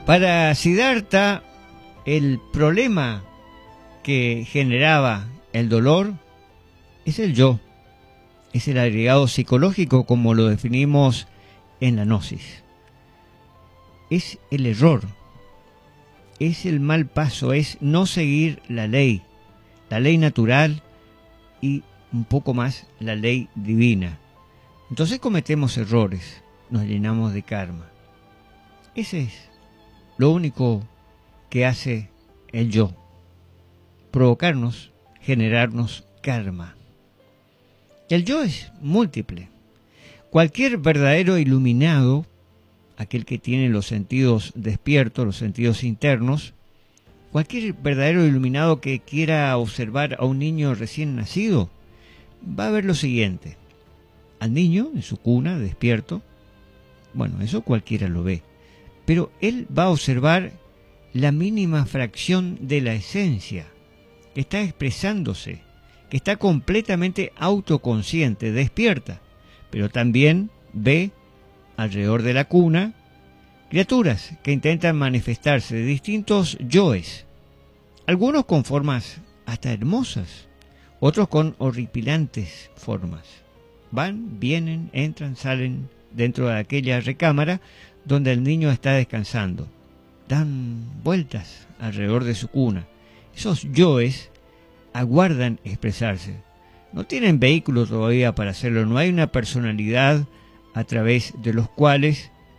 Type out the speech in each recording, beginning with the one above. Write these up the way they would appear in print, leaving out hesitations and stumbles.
Para Siddhartha, el problema que generaba el dolor es el yo, es el agregado psicológico como lo definimos en la gnosis. Es el error, es el mal paso, es no seguir la ley natural y un poco más la ley divina. Entonces cometemos errores, nos llenamos de karma. Ese es lo único que hace el yo, provocarnos, generarnos karma. El yo es múltiple. Cualquier verdadero iluminado, aquel que tiene los sentidos despiertos, los sentidos internos, cualquier verdadero iluminado que quiera observar a un niño recién nacido, va a ver lo siguiente. Al niño en su cuna, despierto, bueno, eso cualquiera lo ve, pero él va a observar la mínima fracción de la esencia, que está expresándose, que está completamente autoconsciente, despierta, pero también ve alrededor de la cuna criaturas que intentan manifestarse de distintos yoes, algunos con formas hasta hermosas, otros con horripilantes formas. Van, vienen, entran, salen dentro de aquella recámara donde el niño está descansando. Dan vueltas alrededor de su cuna. Esos yoes aguardan expresarse. No tienen vehículo todavía para hacerlo, no hay una personalidad a través de lo cual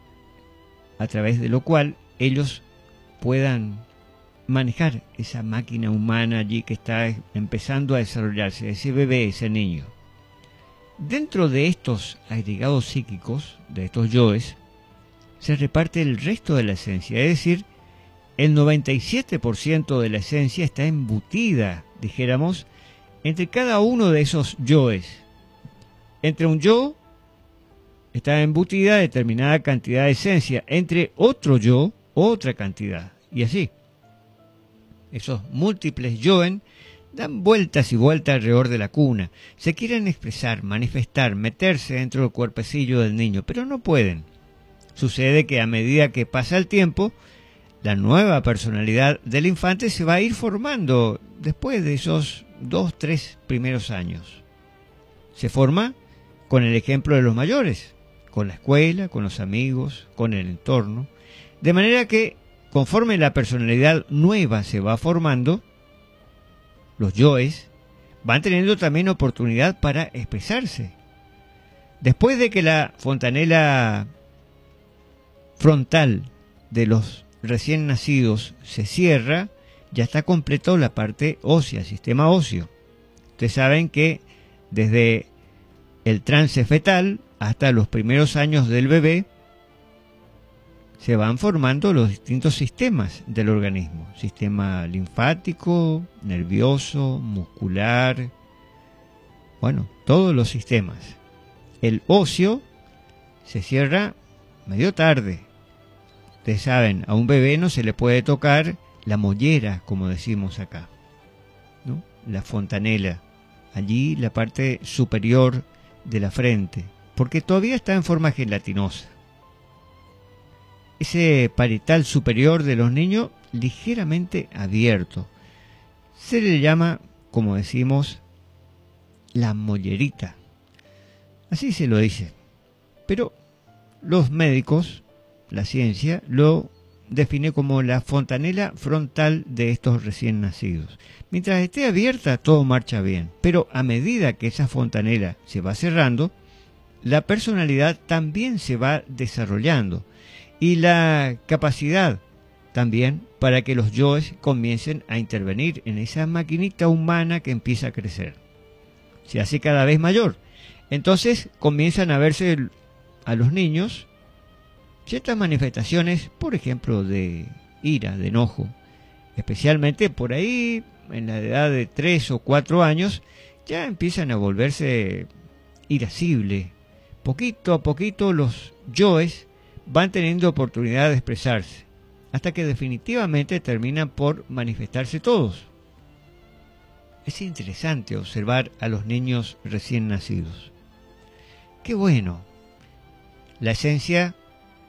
ellos puedan manejar esa máquina humana allí que está empezando a desarrollarse, ese bebé, ese niño. Dentro de estos agregados psíquicos, de estos yoes, se reparte el resto de la esencia, es decir, el 97% de la esencia está embutida, dijéramos, entre cada uno de esos yoes. Entre un yo está embutida determinada cantidad de esencia, entre otro yo, otra cantidad, y así. Esos múltiples yoen dan vueltas y vueltas alrededor de la cuna, se quieren expresar, manifestar, meterse dentro del cuerpecillo del niño, pero no pueden. Sucede que a medida que pasa el tiempo, la nueva personalidad del infante se va a ir formando después de esos 2-3 primeros años. Se forma con el ejemplo de los mayores, con la escuela, con los amigos, con el entorno, de manera que conforme la personalidad nueva se va formando, los yoes van teniendo también oportunidad para expresarse. Después de que la fontanela frontal de los recién nacidos se cierra, ya está completo la parte ósea, sistema óseo. Ustedes saben que desde el trance fetal hasta los primeros años del bebé se van formando los distintos sistemas del organismo. Sistema linfático, nervioso, muscular, bueno, todos los sistemas. El óseo se cierra medio tarde. Ustedes saben, a un bebé no se le puede tocar la mollera, como decimos acá, ¿no? La fontanela, allí la parte superior de la frente, porque todavía está en forma gelatinosa. Ese parietal superior de los niños ligeramente abierto. Se le llama, como decimos, la mollerita. Así se lo dice. Pero los médicos, la ciencia, lo define como la fontanela frontal de estos recién nacidos. Mientras esté abierta, todo marcha bien. Pero a medida que esa fontanela se va cerrando, la personalidad también se va desarrollando. Y la capacidad también para que los yoes comiencen a intervenir en esa maquinita humana que empieza a crecer. Se hace cada vez mayor. Entonces comienzan a verse a los niños ciertas manifestaciones, por ejemplo, de ira, de enojo. Especialmente por ahí, en la edad de 3 o 4 años, ya empiezan a volverse irascibles. Poquito a poquito los yoes van teniendo oportunidad de expresarse, hasta que definitivamente terminan por manifestarse todos. Es interesante observar a los niños recién nacidos. ¡Qué bueno! La esencia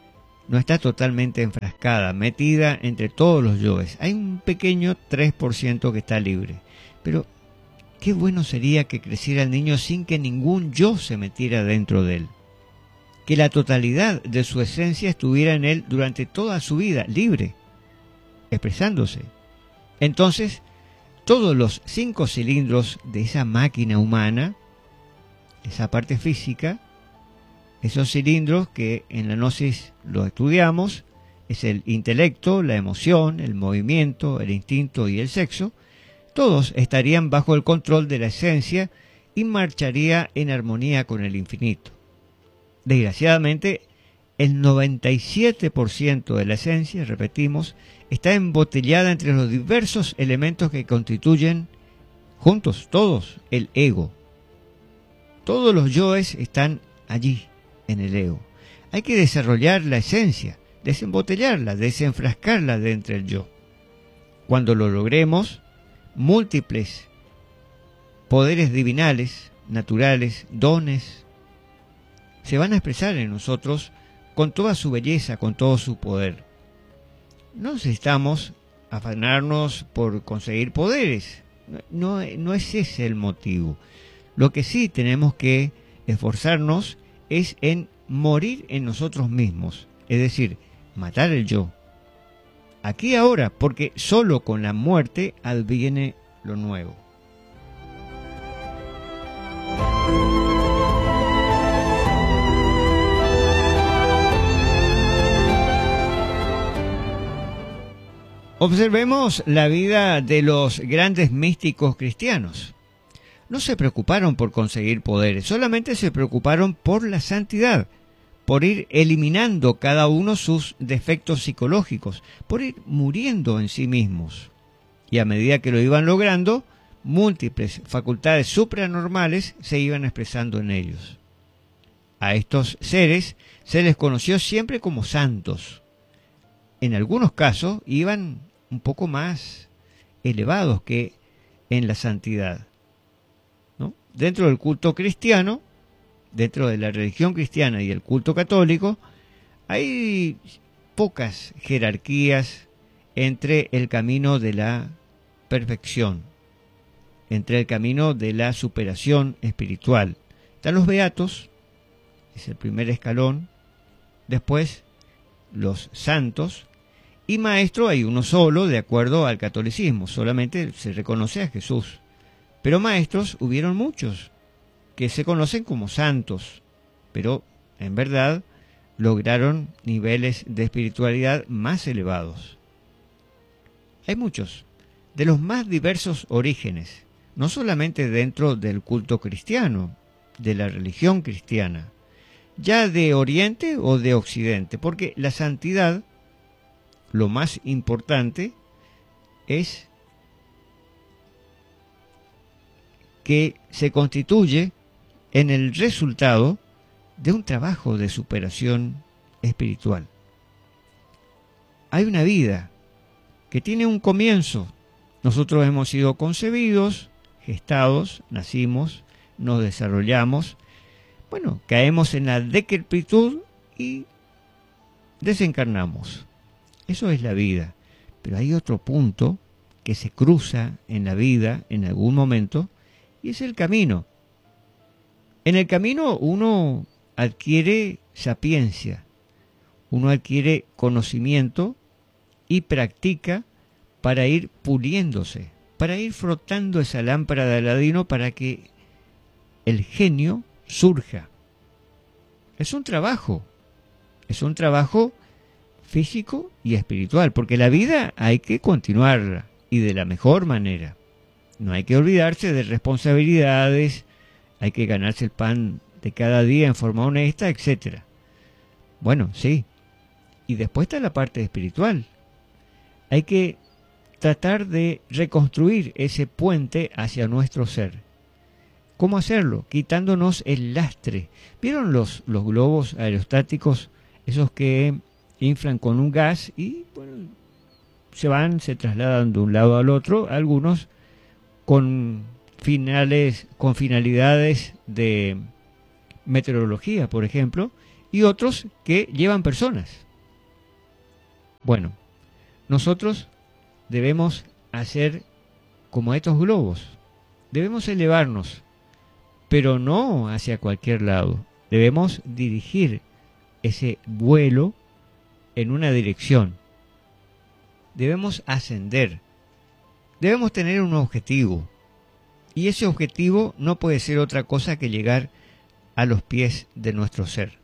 no está totalmente enfrascada, metida entre todos los yoes. Hay un pequeño 3% que está libre. Pero qué bueno sería que creciera el niño sin que ningún yo se metiera dentro de él. Que la totalidad de su esencia estuviera en él durante toda su vida, libre, expresándose. Entonces, todos los 5 cilindros de esa máquina humana, esa parte física, esos cilindros que en la gnosis lo estudiamos, es el intelecto, la emoción, el movimiento, el instinto y el sexo, todos estarían bajo el control de la esencia y marcharía en armonía con el infinito. Desgraciadamente, el 97% de la esencia, repetimos, está embotellada entre los diversos elementos que constituyen, juntos, todos, el ego. Todos los yoes están allí, en el ego. Hay que desarrollar la esencia, desembotellarla, desenfrascarla de entre el yo. Cuando lo logremos, múltiples poderes divinales, naturales, dones, se van a expresar en nosotros con toda su belleza, con todo su poder. No necesitamos afanarnos por conseguir poderes, no es ese el motivo. Lo que sí tenemos que esforzarnos es en morir en nosotros mismos, es decir, matar el yo. Aquí ahora, porque solo con la muerte adviene lo nuevo. Observemos la vida de los grandes místicos cristianos. No se preocuparon por conseguir poderes, solamente se preocuparon por la santidad, por ir eliminando cada uno sus defectos psicológicos, por ir muriendo en sí mismos. Y a medida que lo iban logrando, múltiples facultades supranormales se iban expresando en ellos. A estos seres se les conoció siempre como santos. En algunos casos iban un poco más elevados que en la santidad, ¿no? Dentro del culto cristiano, dentro de la religión cristiana y el culto católico, hay pocas jerarquías entre el camino de la perfección, entre el camino de la superación espiritual. Están los beatos, es el primer escalón, después los santos, y maestro hay uno solo de acuerdo al catolicismo, solamente se reconoce a Jesús. Pero maestros hubieron muchos que se conocen como santos, pero en verdad lograron niveles de espiritualidad más elevados. Hay muchos, de los más diversos orígenes, no solamente dentro del culto cristiano, de la religión cristiana, ya de Oriente o de Occidente, porque la santidad, lo más importante, es que se constituye en el resultado de un trabajo de superación espiritual. Hay una vida que tiene un comienzo. Nosotros hemos sido concebidos, gestados, nacimos, nos desarrollamos, caemos en la decrepitud y desencarnamos. Eso es la vida. Pero hay otro punto que se cruza en la vida en algún momento, y es el camino. En el camino uno adquiere sapiencia, uno adquiere conocimiento y practica para ir puliéndose, para ir frotando esa lámpara de Aladino para que el genio surja. Es un trabajo físico y espiritual, porque la vida hay que continuarla y de la mejor manera. No hay que olvidarse de responsabilidades, hay que ganarse el pan de cada día en forma honesta, etc. Bueno, sí. Y después está la parte espiritual. Hay que tratar de reconstruir ese puente hacia nuestro ser. ¿Cómo hacerlo? Quitándonos el lastre. ¿Vieron los globos aerostáticos? Esos que inflan con un gas y se trasladan de un lado al otro, algunos con finalidades de meteorología, por ejemplo, y otros que llevan personas. Bueno, nosotros debemos hacer como estos globos. Debemos elevarnos, pero no hacia cualquier lado. Debemos dirigir ese vuelo en una dirección. Debemos ascender. Debemos tener un objetivo. Y ese objetivo no puede ser otra cosa que llegar a los pies de nuestro ser.